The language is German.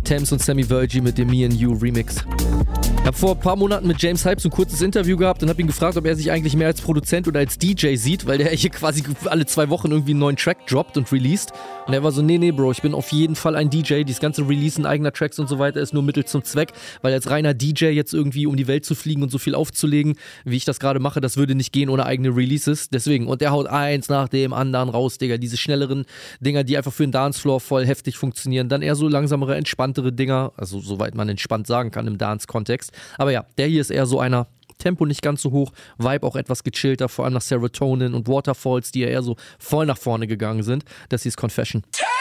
Thames und Sammy Virgie mit dem Me and You Remix. Ich habe vor ein paar Monaten mit James Hype so ein kurzes Interview gehabt und habe ihn gefragt, ob er sich eigentlich mehr als Produzent oder als DJ sieht, weil der hier quasi alle 2 Wochen irgendwie einen neuen Track droppt und released. Und er war so, nee, Bro, ich bin auf jeden Fall ein DJ. Dieses ganze Releasen eigener Tracks und so weiter ist nur Mittel zum Zweck, weil als reiner DJ jetzt irgendwie um die Welt zu fliegen und so viel aufzulegen, wie ich das gerade mache, das würde nicht gehen ohne eigene Releases. Deswegen, und der haut eins nach dem anderen raus, Digga. Diese schnelleren Dinger, die einfach für den Dancefloor voll heftig funktionieren. Dann eher so langsamere, entspanntere Dinger, also soweit man entspannt sagen kann im Dance-Kontext. Aber ja, der hier ist eher so einer, Tempo nicht ganz so hoch, Vibe auch etwas gechillter, vor allem nach Serotonin und Waterfalls, die ja eher so voll nach vorne gegangen sind. Das hier ist Confession.